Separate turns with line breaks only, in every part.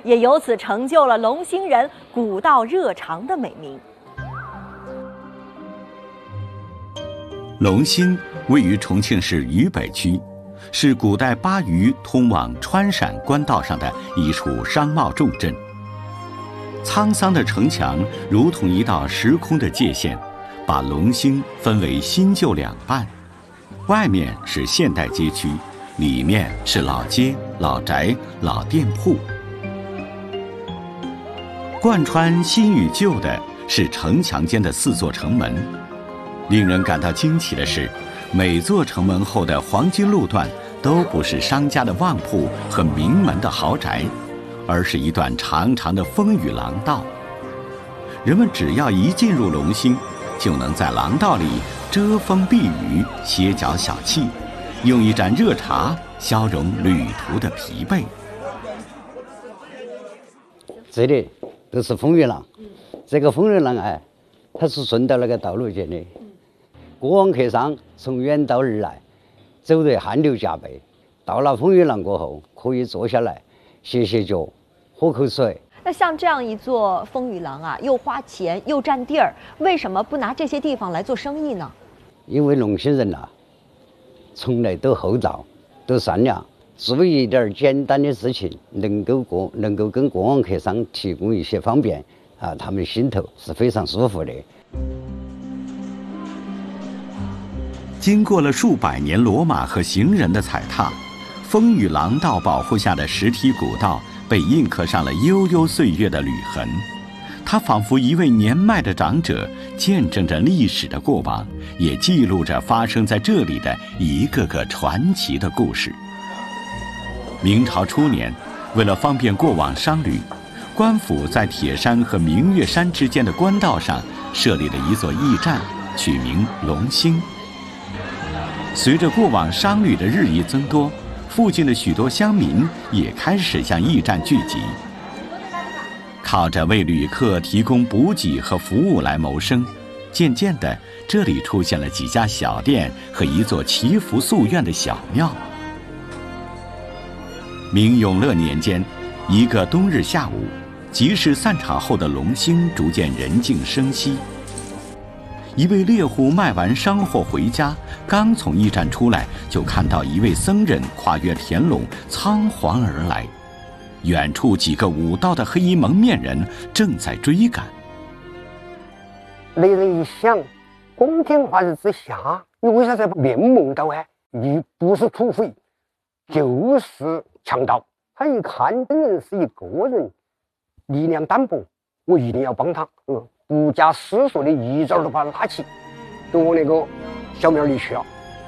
也由此成就了龙兴人古道热肠的美名。
龙兴位于重庆市渝北区，是古代巴渝通往川陕官道上的一处商贸重镇。沧桑的城墙如同一道时空的界限，把龙兴分为新旧两半。外面是现代街区，里面是老街、老宅、老店铺。贯穿新与旧的是城墙间的4座城门。令人感到惊奇的是，每座城门后的黄金路段都不是商家的旺铺和名门的豪宅，而是一段长长的风雨廊道。人们只要一进入龙兴，就能在廊道里遮风避雨、歇脚小憩，用一盏热茶消融旅途的疲惫。
这里都是风雨廊，这个风雨廊它是顺到那个道路建的。过往客商从远道而来，走得汗流浃背，到了风雨廊过后，可以坐下来歇歇脚，喝口水。
那像这样一座风雨廊啊，又花钱又占地儿，为什么不拿这些地方来做生意呢？
因为龙兴人从来都厚道，都善良，做一点简单的事情，能够跟过往客商提供一些方便他们心头是非常舒服的。
经过了数百年骡马和行人的踩踏，风雨廊道保护下的石梯古道被印刻上了悠悠岁月的履痕。它仿佛一位年迈的长者，见证着历史的过往，也记录着发生在这里的一个个传奇的故事。明朝初年，为了方便过往商旅，官府在铁山和明月山之间的官道上设立了一座驿站，取名龙兴。随着过往商旅的日益增多，附近的许多乡民也开始向驿站聚集，靠着为旅客提供补给和服务来谋生。渐渐的，这里出现了几家小店和一座祈福夙愿的小庙。明永乐年间，一个冬日下午，集市散场后的龙兴逐渐人静生息。一位猎户卖完商货回家，刚从驿站出来，就看到一位僧人跨越田垄仓皇而来，远处几个舞刀的黑衣蒙面人正在追赶。
那人一想，光天化日之下，你为啥在面蒙刀你不是土匪，就是强盗。他一看这人是一个人，力量单薄，我一定要帮他。不假思索的一招都把他拉起，往那个小庙里去了。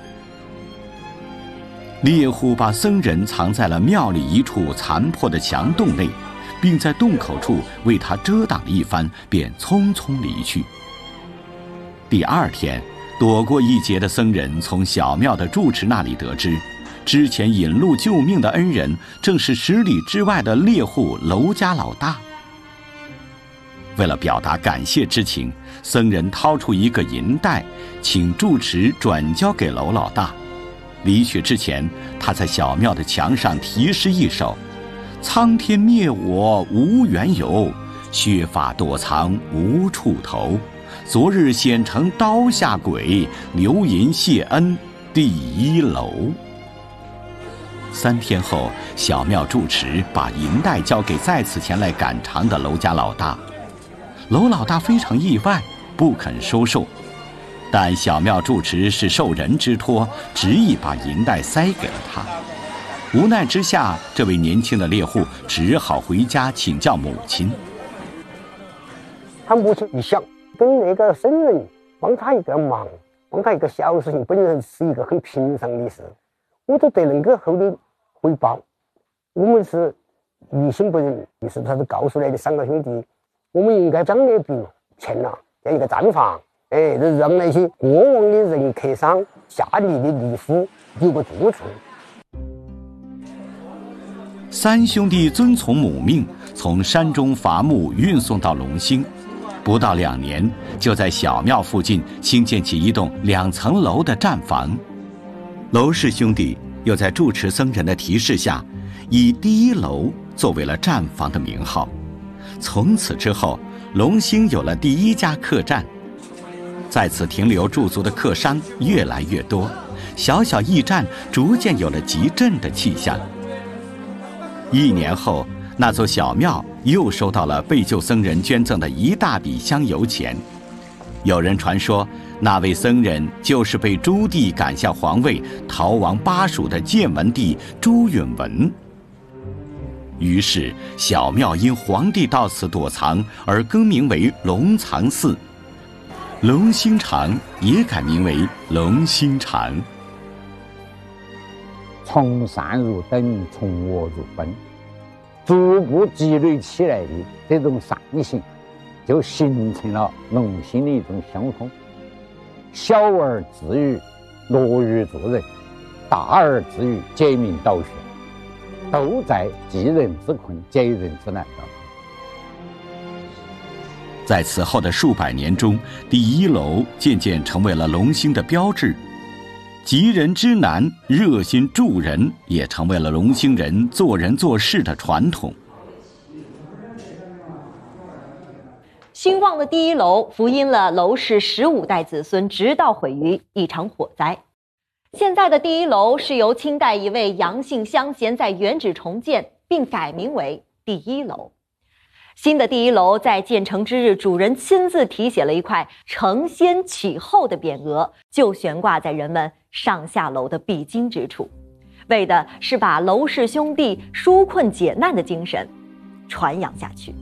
猎户把僧人藏在了庙里一处残破的墙洞内，并在洞口处为他遮挡了一番，便匆匆离去。第二天，躲过一劫的僧人从小庙的住持那里得知，之前引路救命的恩人正是10里之外的猎户娄家老大。为了表达感谢之情，僧人掏出一个银袋，请住持转交给娄老大。离去之前，他在小庙的墙上题诗一首：苍天灭我无缘由，削发躲藏无处投。昨日显成刀下鬼，留银谢恩第1楼。3天后，小庙住持把银袋交给再次前来赶场的娄家老大。娄老大非常意外，不肯收受，但小庙住持是受人之托，执意把银袋塞给了他。无奈之下，这位年轻的猎户只好回家请教母亲。
他母亲一想，跟那个僧人帮他一个忙，帮他一个小事情，本来是一个很平常的事，我都得能够后的回报。我们是于心不忍，于是他就告诉那个3个兄弟，我们应该将那笔钱在一个站房，让那些过往的人客商下里的渔夫有个住处。
3兄弟遵从母命，从山中伐木运送到龙兴，不到2年，就在小庙附近兴建起一栋2层楼的站房。娄氏兄弟又在住持僧人的提示下， 以第一楼作为了站房的名号。从此之后，龙兴有了第一家客栈。在此停留驻足的客商越来越多，小小驿站逐渐有了集镇的气象。1年后，那座小庙又收到了被救僧人捐赠的一大笔香油钱。有人传说，那位僧人就是被朱棣赶下皇位、逃亡巴蜀的建文帝朱允炆。于是，小庙因皇帝到此躲藏而更名为龙藏寺，龙兴长也改名为龙兴长。
从善如登，从恶如奔，逐步积累起来的这种善行，就形成了龙兴的一种乡风。小而志于乐于助人，大而志于解民导学，都在济人之困、解人之难当中。
在此后的数百年中，第一楼渐渐成为了龙兴的标志。急人之难，热心助人也成为了龙兴人做人做事的传统。
兴旺的第一楼福荫了楼氏15代子孙，直到毁于一场火灾。现在的第一楼是由清代一位杨姓乡贤在原址重建，并改名为第一楼。新的第一楼在建成之日，主人亲自题写了一块承先启后的匾额，就悬挂在人们上下楼的必经之处，为的是把楼氏兄弟纾困解难的精神传扬下去。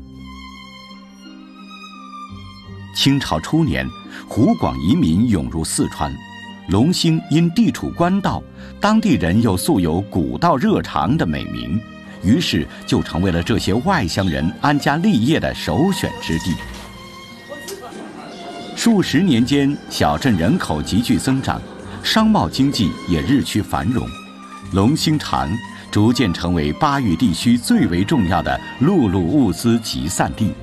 清朝初年，湖广移民涌入四川，龙兴因地处官道，当地人又素有古道热肠的美名，于是就成为了这些外乡人安家立业的首选之地。数十年间，小镇人口急剧增长，商贸经济也日趋繁荣，龙兴长逐渐成为巴渝地区最为重要的陆路物资集散地。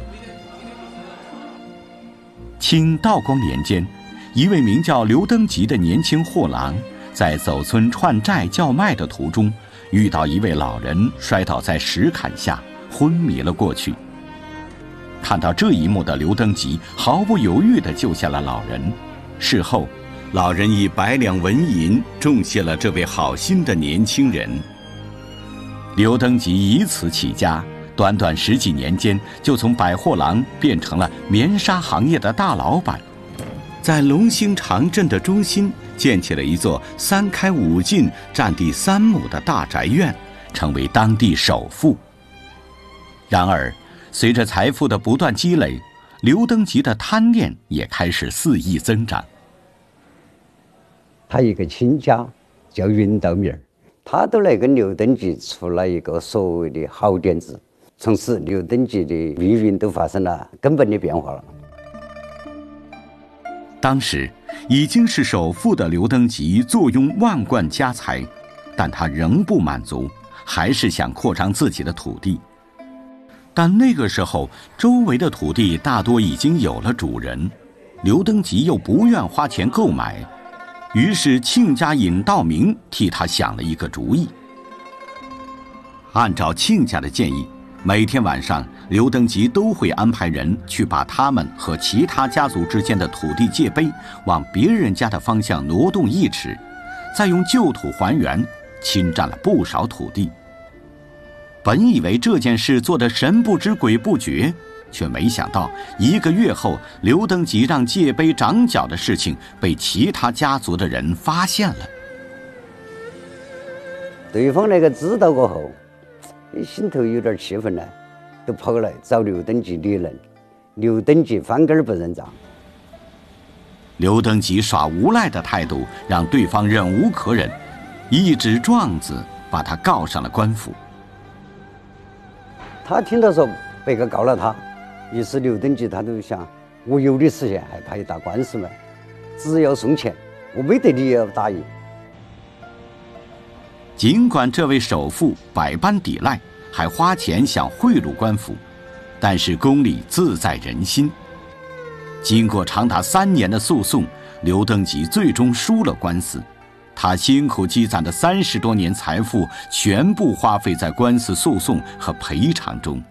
清道光年间，一位名叫刘登吉的年轻货郎，在走村串寨叫卖的途中，遇到一位老人摔倒在石坎下，昏迷了过去。看到这一幕的刘登吉毫不犹豫地救下了老人。事后，老人以100两纹银重谢了这位好心的年轻人。刘登吉以此起家，短短10几年间就从百货郎变成了棉纱行业的大老板，在龙兴长镇的中心建起了一座3开5进、占地3亩的大宅院，成为当地首富。然而，随着财富的不断积累，刘登吉的贪念也开始肆意增长。
他一个亲家叫云道明，他都来跟刘登吉出了一个所谓的好点子，从此刘登吉的命运都发生了根本的变化了。
当时已经是首富的刘登吉坐拥万贯家财，但他仍不满足，还是想扩张自己的土地。但那个时候，周围的土地大多已经有了主人，刘登吉又不愿花钱购买，于是亲家尹道明替他想了一个主意。按照亲家的建议，每天晚上，刘登吉都会安排人去把他们和其他家族之间的土地界碑往别人家的方向挪动1尺，再用旧土还原，侵占了不少土地。本以为这件事做得神不知鬼不觉，却没想到1个月后，刘登吉让界碑长角的事情被其他家族的人发现了。
对方那个知道过后，心头有点气愤呢，都跑来找刘登吉理论。刘登吉翻根不认账。
刘登吉耍无赖的态度让对方忍无可忍，一纸状子把他告上了官府。
他听到说被告告了他，于是刘登吉他就想，我有的时间还怕一打官司吗？只要送钱，我没得理由答应。
尽管这位首富百般抵赖，还花钱想贿赂官府，但是公理自在人心。经过长达3年的诉讼，刘登吉最终输了官司， 他辛苦积攒的30多年财富全部花费在官司诉讼和赔偿中。